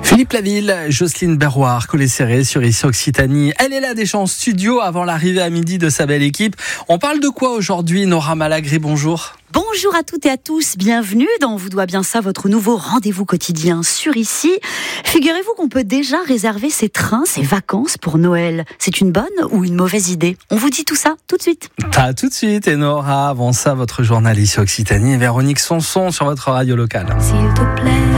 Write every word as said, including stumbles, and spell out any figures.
Philippe Laville, Jocelyne Berroir, collée serrée sur Ici Occitanie. Elle est là déjà en studio avant l'arrivée à midi de sa belle équipe. On parle de quoi aujourd'hui, Nora Malagri? Bonjour. Bonjour à toutes et à tous, bienvenue dans Vous doit bien ça, votre nouveau rendez-vous quotidien sur Ici. Figurez-vous qu'on peut déjà réserver ses trains, ses vacances pour Noël. C'est une bonne ou une mauvaise idée? On vous dit tout ça tout de suite. Pas tout de suite, et Nora, avant ça, votre journal Ici Occitanie et Véronique Sanson sur votre radio locale. S'il te plaît.